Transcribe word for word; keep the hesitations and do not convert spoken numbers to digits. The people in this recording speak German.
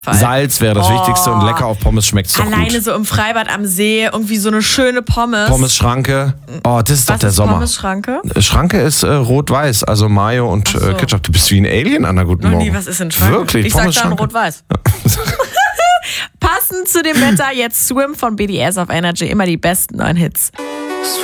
Salz wäre das Oh. Wichtigste und lecker auf Pommes schmeckt's doch Alleine gut. so im Freibad am See, irgendwie so eine schöne Pommes. Pommes-Schranke. Oh, das ist Was doch der ist Sommer. Pommes-Schranke? Schranke ist äh, rot-weiß, also Mayo und Ach so. äh, Ketchup. Du bist wie ein Alien an der guten Noch Morgen. nie, was ist in Schranke? Wirklich, Ich sag dann Pommes-Schranke. rot-weiß. Passend zu dem Wetter jetzt Swim von B D S auf Energy. Immer die besten neuen Hits.